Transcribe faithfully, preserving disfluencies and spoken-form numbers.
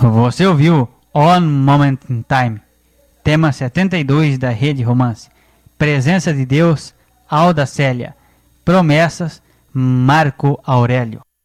Você ouviu One Moment in Time, tema setenta e dois da Rede Romance. Presença de Deus, Alda Célia. Promessas, Marco Aurélio.